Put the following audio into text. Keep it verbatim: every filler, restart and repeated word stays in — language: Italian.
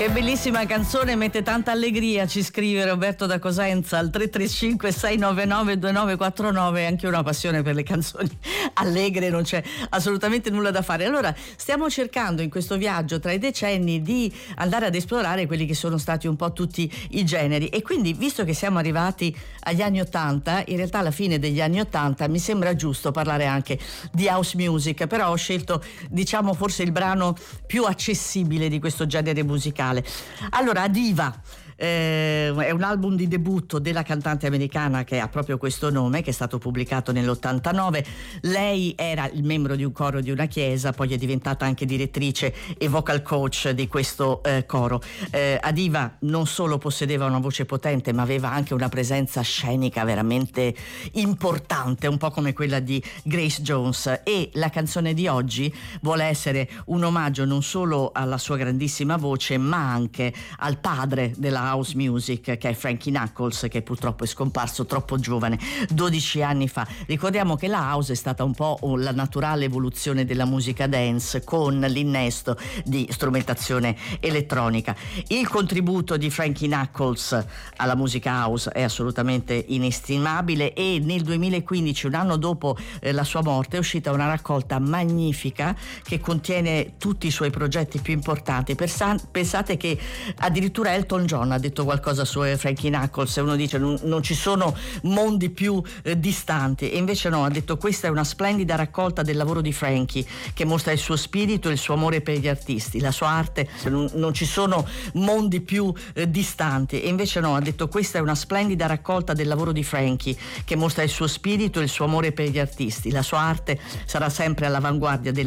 Che bellissima canzone, mette tanta allegria, ci scrive Roberto da Cosenza al tre tre cinque sei nove nove due nove quattro nove. Anche una passione per le canzoni allegre, non c'è assolutamente nulla da fare. Allora, stiamo cercando in questo viaggio tra i decenni di andare ad esplorare quelli che sono stati un po' tutti i generi, e quindi, visto che siamo arrivati agli anni ottanta, in realtà alla fine degli anni ottanta, mi sembra giusto parlare anche di house music, però ho scelto, diciamo, forse il brano più accessibile di questo genere musicale. Allora, Diva eh, è un album di debutto della cantante americana che ha proprio questo nome, che è stato pubblicato nell'ottantanove. Lei era il membro di un coro di una chiesa, poi è diventata anche direttrice e vocal coach di questo eh, coro. eh, Adiva non solo possedeva una voce potente, ma aveva anche una presenza scenica veramente importante, un po' come quella di Grace Jones, e la canzone di oggi vuole essere un omaggio non solo alla sua grandissima voce, ma anche al padre della house music, che è Frankie Knuckles, che purtroppo è scomparso troppo giovane, dodici anni fa. Ricordiamo che la house è stata un po' la naturale evoluzione della musica dance, con l'innesto di strumentazione elettronica. Il contributo di Frankie Knuckles alla musica house è assolutamente inestimabile, e nel duemilaquindici, un anno dopo eh, la sua morte, è uscita una raccolta magnifica che contiene tutti i suoi progetti più importanti. Pensate che addirittura Elton John ha detto qualcosa su Frankie Knuckles, e uno dice non, non ci sono mondi più eh, distanti, e invece no, ha detto: questa è una splendida raccolta del lavoro di Frankie, che mostra il suo spirito e il suo amore per gli artisti, la sua arte. Non, non ci sono mondi più eh, distanti, e invece no, ha detto: questa è una splendida raccolta del lavoro di Frankie, che mostra il suo spirito e il suo amore per gli artisti, la sua arte sarà sempre all'avanguardia del